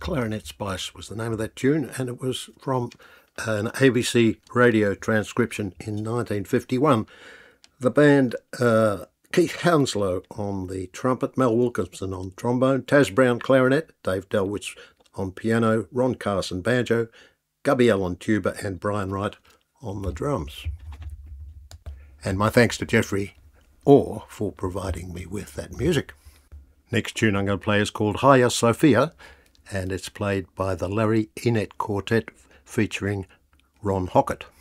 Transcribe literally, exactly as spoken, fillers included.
Clarinet Spice was the name of that tune, and it was from an A B C radio transcription in nineteen fifty-one. The band, uh, Keith Hounslow on the trumpet, Mel Wilkinson on trombone, Taz Brown clarinet, Dave Delwich on piano, Ron Carson banjo, Gubby Allen tuba, and Brian Wright on the drums. And my thanks to Jeffrey Orr for providing me with that music. Next tune I'm going to play is called Hagia Sophia, and it's played by the Larry Enet Quartet featuring Ron Hockett.